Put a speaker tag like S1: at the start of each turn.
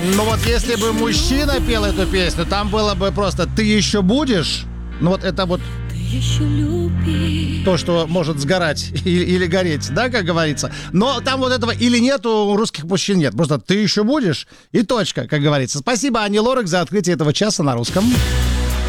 S1: Ну вот если бы мужчина пел эту песню, там было бы просто «Ты еще будешь?» Ну вот это вот то, что может сгорать или гореть, да, как говорится. Но там вот этого или нет у русских мужчин нет. Просто «Ты еще будешь?» и точка, как говорится. Спасибо Ане Лорак за открытие этого часа на русском.